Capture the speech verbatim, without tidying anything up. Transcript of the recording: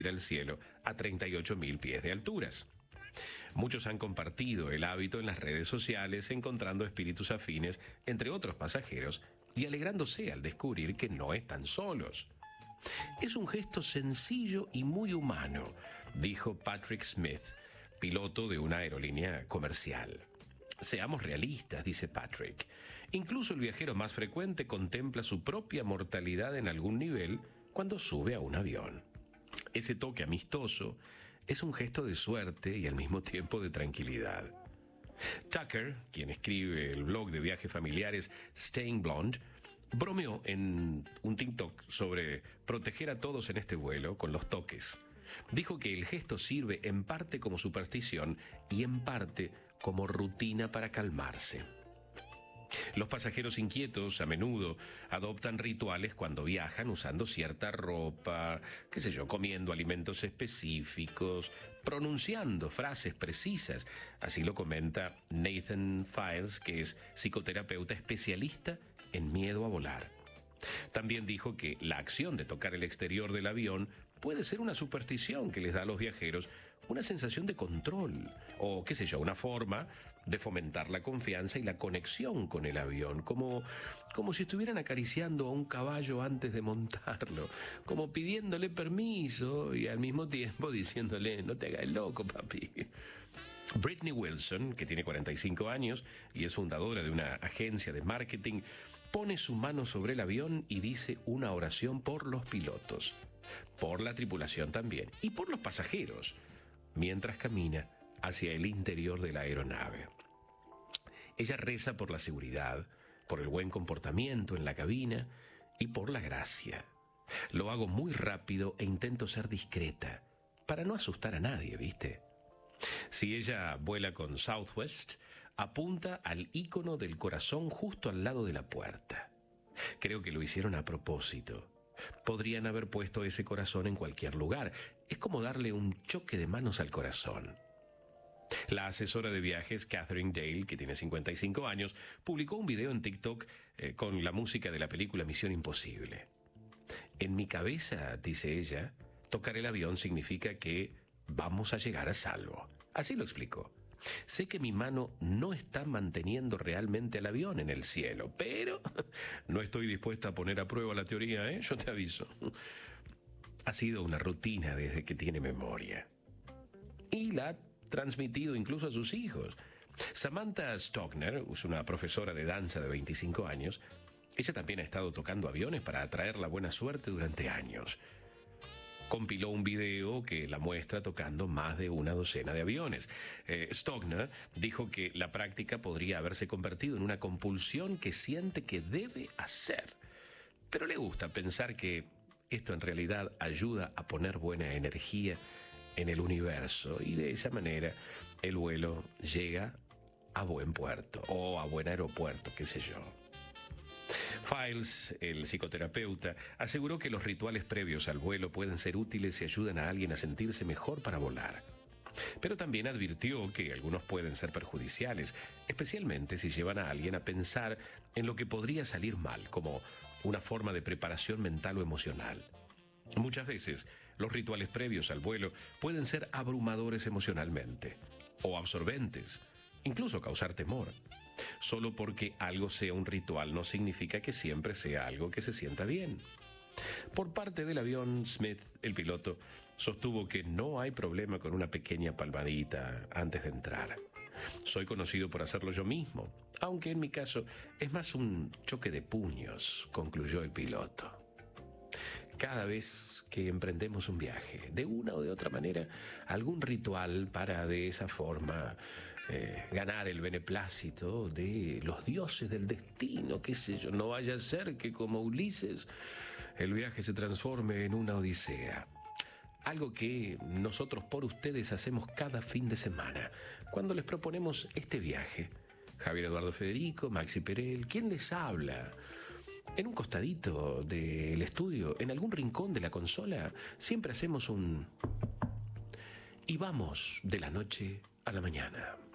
al cielo a treinta y ocho mil pies de alturas. Muchos han compartido el hábito en las redes sociales, encontrando espíritus afines entre otros pasajeros y alegrándose al descubrir que no están solos. Es un gesto sencillo y muy humano, dijo Patrick Smith, piloto de una aerolínea comercial. Seamos realistas, dice Patrick. Incluso el viajero más frecuente contempla su propia mortalidad en algún nivel cuando sube a un avión. Ese toque amistoso es un gesto de suerte y al mismo tiempo de tranquilidad. Tucker, quien escribe el blog de viajes familiares Staying Blonde, bromeó en un TikTok sobre proteger a todos en este vuelo con los toques. Dijo que el gesto sirve en parte como superstición y en parte como rutina para calmarse. Los pasajeros inquietos a menudo adoptan rituales cuando viajan usando cierta ropa, qué sé yo, comiendo alimentos específicos, pronunciando frases precisas. Así lo comenta Nathan Files, que es psicoterapeuta especialista en miedo a volar. También dijo que la acción de tocar el exterior del avión puede ser una superstición que les da a los viajeros una sensación de control o, qué sé yo, una forma de fomentar la confianza y la conexión con el avión, como, como si estuvieran acariciando a un caballo antes de montarlo, como pidiéndole permiso y al mismo tiempo diciéndole, no te hagas loco, papi. Brittany Wilson, que tiene cuarenta y cinco años y es fundadora de una agencia de marketing, pone su mano sobre el avión y dice una oración por los pilotos, por la tripulación también y por los pasajeros, mientras camina hacia el interior de la aeronave. Ella reza por la seguridad, por el buen comportamiento en la cabina y por la gracia. Lo hago muy rápido e intento ser discreta, para no asustar a nadie, ¿viste? Si ella vuela con Southwest, apunta al icono del corazón justo al lado de la puerta. Creo que lo hicieron a propósito. Podrían haber puesto ese corazón en cualquier lugar. Es como darle un choque de manos al corazón. La asesora de viajes Catherine Dale, que tiene cincuenta y cinco años, publicó un video en TikTok eh, con la música de la película Misión Imposible. En mi cabeza, dice ella, tocar el avión significa que vamos a llegar a salvo. Así lo explicó. Sé que mi mano no está manteniendo realmente el avión en el cielo, pero no estoy dispuesta a poner a prueba la teoría, ¿eh? Yo te aviso. Ha sido una rutina desde que tiene memoria. Y la ha transmitido incluso a sus hijos. Samantha Stockner es una profesora de danza de veinticinco años. Ella también ha estado tocando aviones para atraer la buena suerte durante años. Compiló un video que la muestra tocando más de una docena de aviones. Eh, Stockner dijo que la práctica podría haberse convertido en una compulsión que siente que debe hacer. Pero le gusta pensar que esto en realidad ayuda a poner buena energía en el universo y de esa manera el vuelo llega a buen puerto o a buen aeropuerto, qué sé yo. Files, el psicoterapeuta, aseguró que los rituales previos al vuelo pueden ser útiles y ayudan a alguien a sentirse mejor para volar. Pero también advirtió que algunos pueden ser perjudiciales, especialmente si llevan a alguien a pensar en lo que podría salir mal, como una forma de preparación mental o emocional. Muchas veces, los rituales previos al vuelo pueden ser abrumadores emocionalmente o absorbentes, incluso causar temor. Solo porque algo sea un ritual no significa que siempre sea algo que se sienta bien. Por parte del avión, Smith, el piloto, sostuvo que no hay problema con una pequeña palmadita antes de entrar. Soy conocido por hacerlo yo mismo, aunque en mi caso es más un choque de puños, concluyó el piloto. Cada vez que emprendemos un viaje, de una o de otra manera, algún ritual para de esa forma eh, ganar el beneplácito de los dioses del destino, qué sé yo, no vaya a ser que como Ulises el viaje se transforme en una odisea. Algo que nosotros por ustedes hacemos cada fin de semana, cuando les proponemos este viaje. Javier Eduardo Federico, Maxi Perel, ¿quién les habla? En un costadito del estudio, en algún rincón de la consola, siempre hacemos un... y vamos de la noche a la mañana.